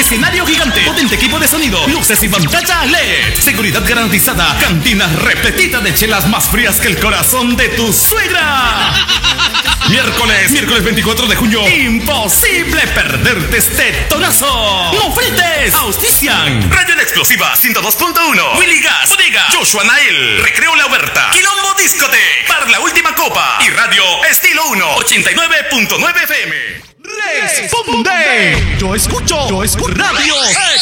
escenario gigante, potente equipo de sonido, luces y pantalla LED, seguridad garantizada, cantina repletita de chelas más frías que el corazón de tu suegra. Miércoles 24 de junio, imposible perderte este tonazo. Mofletes, auspician Radio La Explosiva 102.1, Willy Gas, Bodega, Joshua Nael, Recreo La Huerta, Quilombo Discote, Par La Última Copa y Radio Estilo 1, 89.9 FM. Responde. Yo escucho Radio